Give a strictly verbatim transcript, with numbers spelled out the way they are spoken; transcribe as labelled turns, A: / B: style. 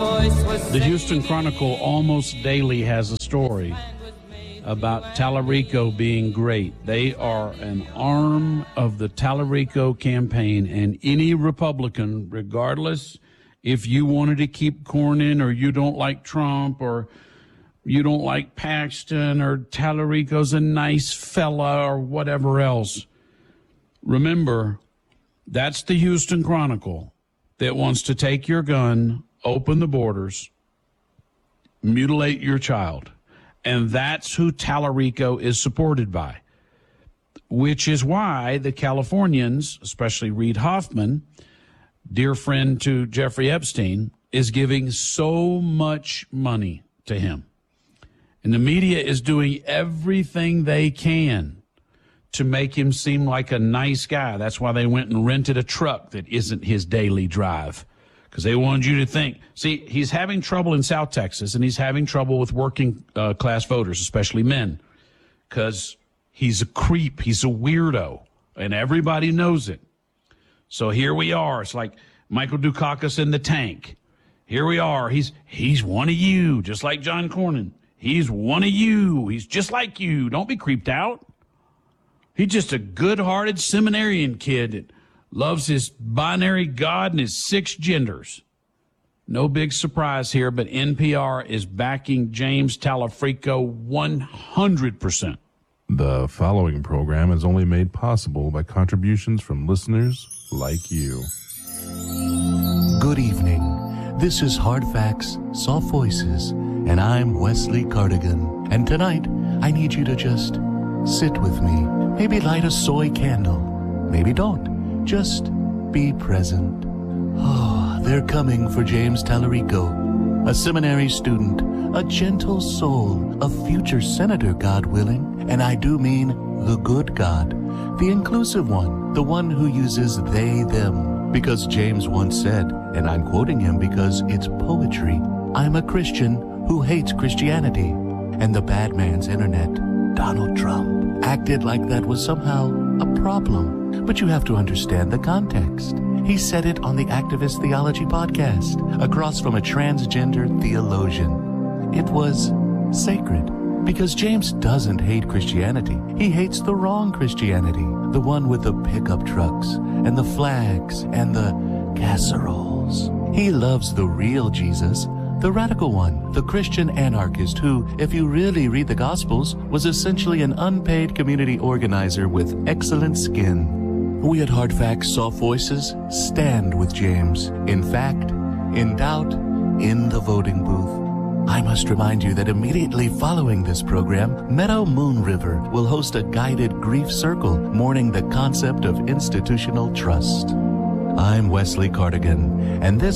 A: The Houston Chronicle almost daily has a story about Tallarico being great. They are an arm of the Tallarico campaign, and any Republican, regardless if you wanted to keep Cornyn or you don't like Trump or you don't like Paxton or Tallarico's a nice fella or whatever else, remember, that's the Houston Chronicle that wants to take your gun, open the borders, mutilate your child. And that's who Tallarico is supported by, which is why the Californians, especially Reid Hoffman, dear friend to Jeffrey Epstein, is giving so much money to him. And the media is doing everything they can to make him seem like a nice guy. That's why they went and rented a truck that isn't his daily drive, because they wanted you to think. See, he's having trouble in South Texas, and he's having trouble with working uh, class voters, especially men, because he's a creep. He's a weirdo, and everybody knows it. So here we are. It's like Michael Dukakis in the tank. Here we are. He's he's one of you, just like John Cornyn. He's one of you. He's just like you. Don't be creeped out. He's just a good-hearted seminarian kid that loves his binary God and his six genders. No big surprise here, but N P R is backing James Tallarico one hundred percent.
B: The following program is only made possible by contributions from listeners like you.
C: Good evening. This is Hard Facts, Soft Voices, and I'm Wesley Cardigan. And tonight, I need you to just sit with me. Maybe light a soy candle. Maybe don't. Just be present. Oh, they're coming for James Tallarico, a seminary student, a gentle soul, a future senator, God willing. And I do mean the good God, the inclusive one, the one who uses they, them. Because James once said, and I'm quoting him because it's poetry, I'm a Christian who hates Christianity. And the bad man's internet, Donald Trump, acted like that was somehow a problem. But you have to understand the context. He said it on the Activist Theology podcast, across from a transgender theologian. It was sacred, because James doesn't hate Christianity. He hates the wrong Christianity, the one with the pickup trucks and the flags and the casseroles. He loves the real Jesus, the radical one, the Christian anarchist who, if you really read the Gospels, was essentially an unpaid community organizer with excellent skin. We at Hard Facts, Soft Voices stand with James. In fact, in doubt, in the voting booth. I must remind you that immediately following this program, Meadow Moon River will host a guided grief circle mourning the concept of institutional trust. I'm Wesley Cardigan, and this